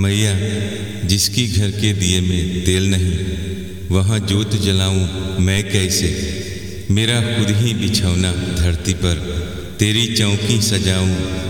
मैया, जिसकी घर के दिए में तेल नहीं, वहाँ जोत जलाऊं मैं कैसे। मेरा खुद ही बिछौना धरती पर तेरी चौकी सजाऊं